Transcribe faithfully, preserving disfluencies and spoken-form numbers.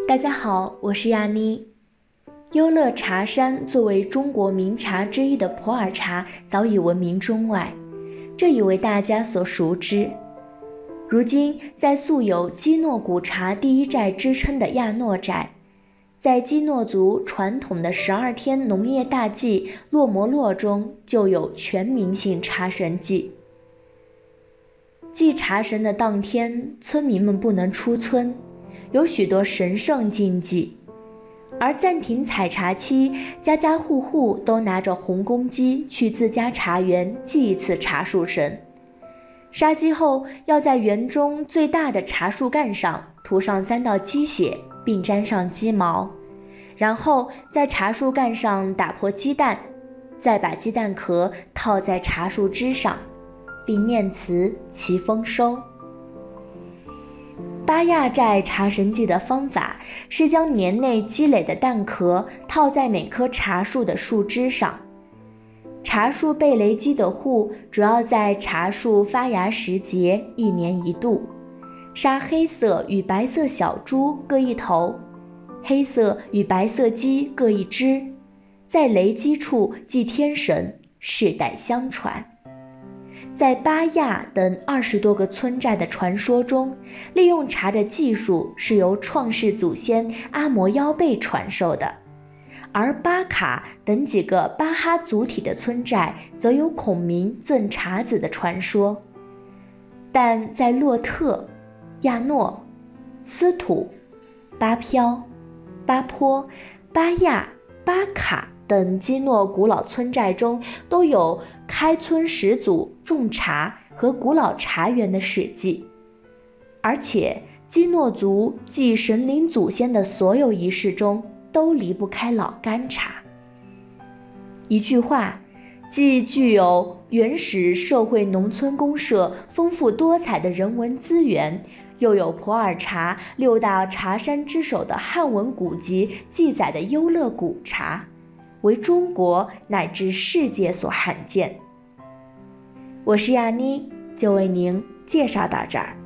大家好，我是亚妮。优乐茶山作为中国名茶之一的普洱茶早已闻名中外，这已为大家所熟知。如今，在素有基诺古茶第一寨之称的亚诺寨，在基诺族传统的十二天农业大祭洛摩洛中，就有全民性茶神祭。祭茶神的当天，村民们不能出村，有许多神圣禁忌。而暂停采茶期，家家户户都拿着红公鸡去自家茶园祭一次茶树神。杀鸡后，要在园中最大的茶树干上涂上三道鸡血，并沾上鸡毛，然后在茶树干上打破鸡蛋，再把鸡蛋壳套在茶树枝上，并念词祈丰收。巴亚寨茶神祭的方法是将年内积累的蛋壳套在每棵茶树的树枝上。茶树被雷击的户主要在茶树发芽时节一年一度，杀黑色与白色小猪各一头，黑色与白色鸡各一只，在雷击处祭天神，世代相传。在巴亚等二十多个村寨的传说中，利用茶的技术是由创世祖先阿摩腰背传授的，而巴卡等几个巴哈族体的村寨则有孔明赠茶子的传说。但在洛特、亚诺、斯土、巴飘、巴坡、巴亚、巴卡等基诺古老村寨中，都有开村始祖种茶和古老茶园的史记。而且基诺族祭神灵祖先的所有仪式中都离不开老干茶。一句话，既具有原始社会农村公社丰富多彩的人文资源，又有普洱茶六大茶山之首的汉文古籍记载的优乐古茶，为中国乃至世界所罕见。我是亚妮，就为您介绍到这儿。